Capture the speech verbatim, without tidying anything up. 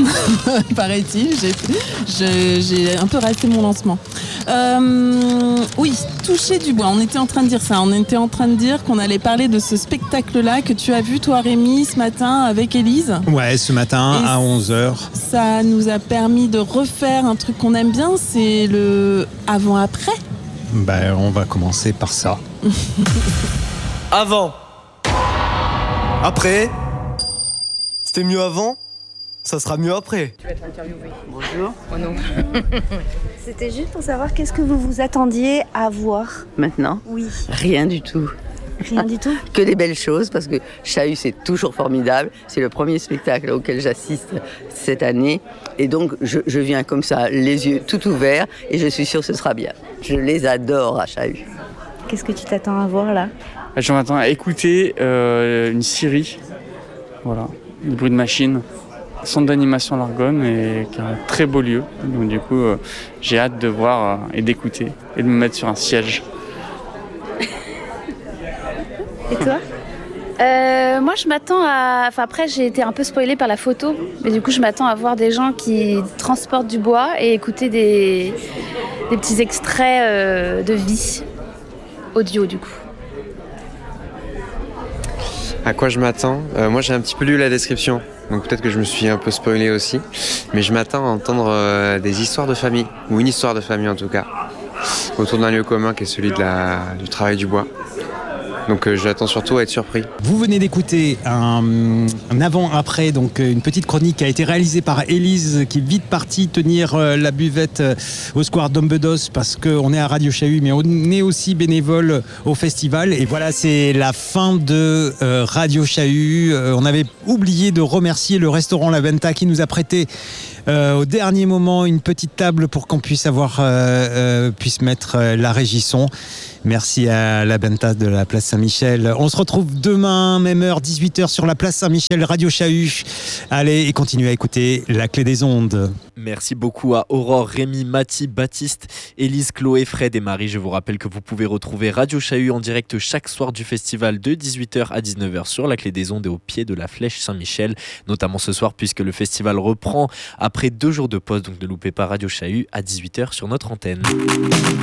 paraît-il. J'ai, j'ai, j'ai un peu raté mon lancement. Euh, oui, toucher du bois. On était en train de dire ça. On était en train de dire qu'on allait parler de ce spectacle-là que tu as vu, toi, Rémi, ce matin avec Élise. Ouais, ce matin et à onze heures. Ça nous a permis de refaire un truc qu'on aime bien, c'est le avant-après. Ben, on va commencer par ça. Avant. Après. C'était mieux avant. Ça sera mieux après. Tu vas être interviewé. Bonjour. Oh non. C'était juste pour savoir qu'est-ce que vous vous attendiez à voir. Maintenant, Oui. rien du tout. Rien du tout. Que des belles choses, parce que Chahut, c'est toujours formidable. C'est le premier spectacle auquel j'assiste cette année. Et donc, je, je viens comme ça, les yeux tout ouverts, et je suis sûre que ce sera bien. Je les adore à Chahut. Qu'est-ce que tu t'attends à voir là? Je m'attends à écouter euh, une scierie, voilà, du bruit de machine, centre d'animation L'Argonne, et qui est un très beau lieu. Donc du coup, euh, j'ai hâte de voir euh, et d'écouter et de me mettre sur un siège. Et toi? Euh, moi, je m'attends à... Enfin, après, j'ai été un peu spoilée par la photo, mais du coup, je m'attends à voir des gens qui transportent du bois et écouter des, des petits extraits euh, de vie audio, du coup. À quoi je m'attends ? euh, Moi, j'ai un petit peu lu la description, donc peut-être que je me suis un peu spoilé aussi. Mais je m'attends à entendre euh, des histoires de famille, ou une histoire de famille en tout cas, autour d'un lieu commun qui est celui de la, du travail du bois. Donc euh, j'attends surtout à être surpris. Vous venez d'écouter un, un avant-après, donc une petite chronique qui a été réalisée par Élise, qui est vite partie tenir euh, la buvette euh, au square d'Ombedos, parce qu'on est à Radio Chahut, mais on est aussi bénévole au festival. Et voilà, c'est la fin de euh, Radio Chahut. Euh, on avait oublié de remercier le restaurant La Venta qui nous a prêté Euh, au dernier moment une petite table pour qu'on puisse avoir euh, euh, puisse mettre euh, la régisson. Merci à la Benta de la place Saint-Michel. On se retrouve demain, même heure, dix-huit heures sur la place Saint-Michel, Radio Chahut. Allez, et continuez à écouter La Clé des Ondes. Merci beaucoup à Aurore, Rémi, Mathie, Baptiste, Élise, Chloé, Fred et Marie. Je vous rappelle que vous pouvez retrouver Radio Chahut en direct chaque soir du festival de dix-huit heures à dix-neuf heures sur La Clé des Ondes et au pied de la Flèche Saint-Michel, notamment ce soir puisque le festival reprend après deux jours de pause. Donc ne loupez pas Radio Chahut à dix-huit heures sur notre antenne.